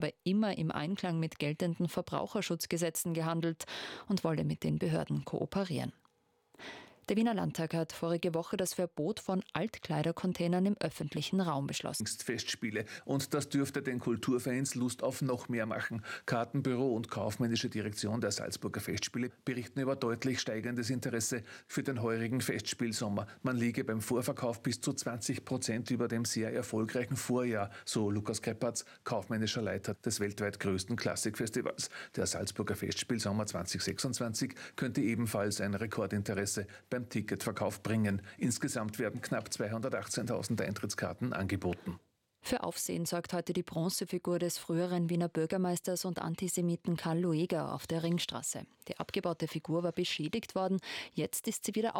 aber immer im Einklang mit geltenden Verbraucherschutzgesetzen gehandelt und wolle mit den Behörden kooperieren. Der Wiener Landtag hat vorige Woche das Verbot von Altkleidercontainern im öffentlichen Raum beschlossen. Festspiele. Und das dürfte den Kulturfans Lust auf noch mehr machen. Kartenbüro und kaufmännische Direktion der Salzburger Festspiele berichten über deutlich steigendes Interesse für den heurigen Festspielsommer. Man liege beim Vorverkauf bis zu 20% über dem sehr erfolgreichen Vorjahr, so Lukas Kreppatz, kaufmännischer Leiter des weltweit größten Klassikfestivals. Der Salzburger Festspielsommer 2026 könnte ebenfalls ein Rekordinteresse beim Ticketverkauf bringen. Insgesamt werden knapp 218.000 Eintrittskarten angeboten. Für Aufsehen sorgt heute die Bronzefigur des früheren Wiener Bürgermeisters und Antisemiten Karl Lueger auf der Ringstraße. Die abgebaute Figur war beschädigt worden, jetzt ist sie wieder